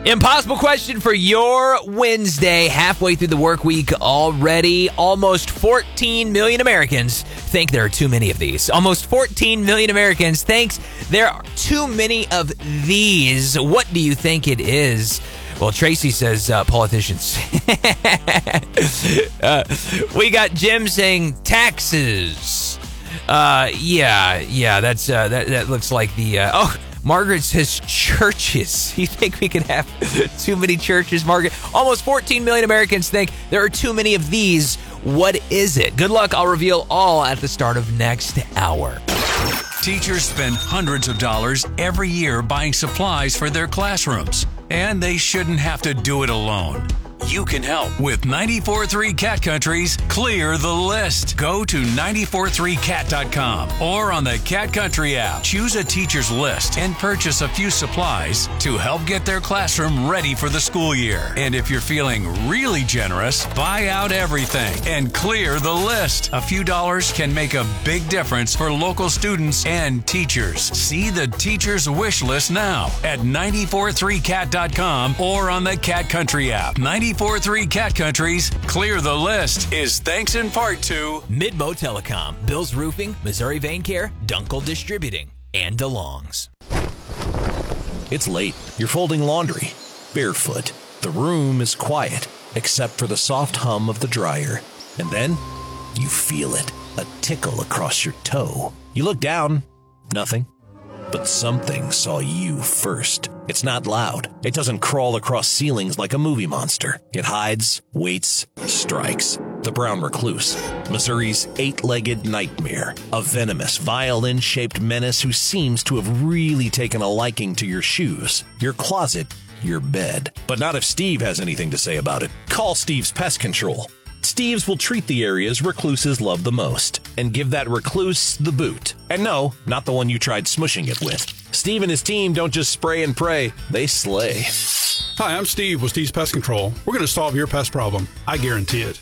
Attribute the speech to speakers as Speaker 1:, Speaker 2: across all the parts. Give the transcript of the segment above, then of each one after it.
Speaker 1: Impossible question for your Wednesday, halfway through the work week already. Almost 14 million Americans think there are too many of these. Almost 14 million Americans think there are too many of these. What do you think it is? Well, Tracy says politicians. We got Jim saying taxes. That looks like the... Margaret says churches. You think we could have too many churches, Margaret? Almost 14 million Americans think there are too many of these. What is it? Good luck. I'll reveal all at the start of next hour.
Speaker 2: Teachers spend hundreds of dollars every year buying supplies for their classrooms, and they shouldn't have to do it alone. You can help with 94.3 Cat Country's Clear the List. Go to 943cat.com or on the Cat Country app. Choose a teacher's list and purchase a few supplies to help get their classroom ready for the school year. And if you're feeling really generous, buy out everything and clear the list. A few dollars can make a big difference for local students and teachers. See the teacher's wish list now at 943cat.com or on the Cat Country app. 94.3 Cat Country's Clear the List is thanks in part to
Speaker 1: Midmo Telecom, Bill's Roofing, Missouri Vein Care, Dunkel Distributing, and DeLong's.
Speaker 3: It's late. You're folding laundry. Barefoot. The room is quiet, except for the soft hum of the dryer. And then, you feel it. A tickle across your toe. You look down. Nothing. But something saw you first. It's not loud. It doesn't crawl across ceilings like a movie monster. It hides, waits, strikes. The brown recluse, Missouri's eight-legged nightmare. A venomous, violin-shaped menace who seems to have really taken a liking to your shoes, your closet, your bed. But not if Steve has anything to say about it. Call Steve's Pest Control. Steve's will treat the areas recluses love the most and give that recluse the boot. And no, not the one you tried smushing it with. Steve and his team don't just spray and pray, they slay.
Speaker 4: Hi, I'm Steve with Steve's Pest Control. We're going to solve your pest problem. I guarantee it.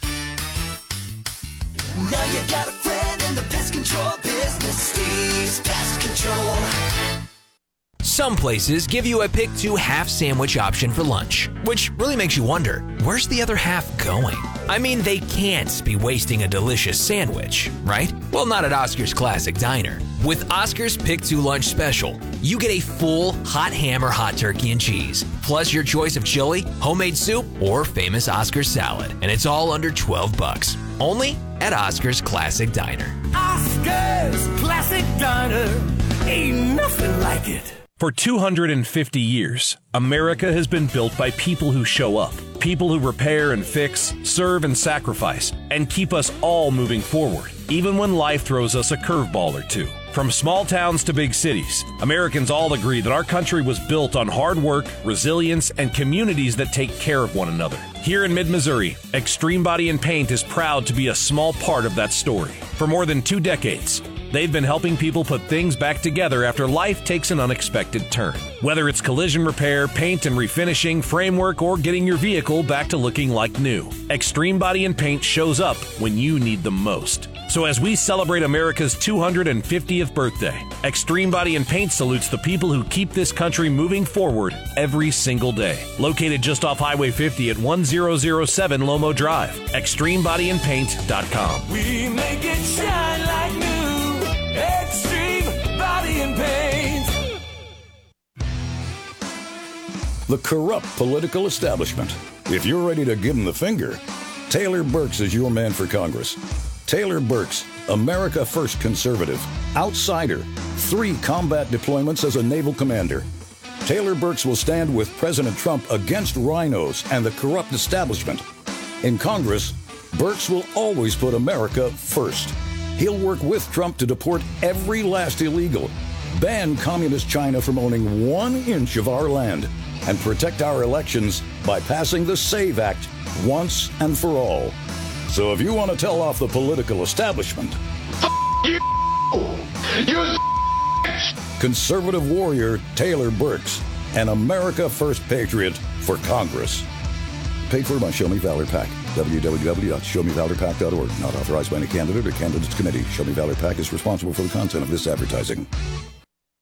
Speaker 5: Now you got a friend in the pest control business, Steve's Pest Control.
Speaker 1: Some places give you a pick 2 half sandwich option for lunch, which really makes you wonder, where's the other half going? I mean, they can't be wasting a delicious sandwich, right? Well, not at Oscar's Classic Diner. With Oscar's Pick 2 Lunch Special, you get a full hot ham or hot turkey and cheese, plus your choice of chili, homemade soup, or famous Oscar's salad. And it's all under $12. Only at Oscar's Classic Diner.
Speaker 5: Oscar's Classic Diner, ain't nothing like it.
Speaker 3: For 250 years, America has been built by people who show up, people who repair and fix, serve and sacrifice, and keep us all moving forward, even when life throws us a curveball or two. From small towns to big cities, Americans all agree that our country was built on hard work, resilience, and communities that take care of one another. Here in mid-Missouri, Extreme Body and Paint is proud to be a small part of that story. For more than 2 decades, they've been helping people put things back together after life takes an unexpected turn. Whether it's collision repair, paint and refinishing, framework, or getting your vehicle back to looking like new, Extreme Body and Paint shows up when you need them most. So as we celebrate America's 250th birthday, Extreme Body and Paint salutes the people who keep this country moving forward every single day. Located just off Highway 50 at 1007 Lomo Drive. ExtremeBodyAndPaint.com.
Speaker 5: We make it shine like new. Extreme Body and Paint.
Speaker 6: The corrupt political establishment. If you're ready to give them the finger, Taylor Burks is your man for Congress. Taylor Burks, America First conservative, outsider, 3 combat deployments as a naval commander. Taylor Burks will stand with President Trump against rhinos and the corrupt establishment. In Congress, Burks will always put America first. He'll work with Trump to deport every last illegal, ban communist China from owning 1 inch of our land, and protect our elections by passing the SAVE Act once and for all. So if you want to tell off the political establishment,
Speaker 7: you
Speaker 6: conservative warrior Taylor Burks, an America First patriot for Congress. Paid for by Show Me Valor PAC. www.showmevalorpac.org. Not authorized by any candidate or candidates committee. Show Me Valor PAC is responsible for the content of this advertising.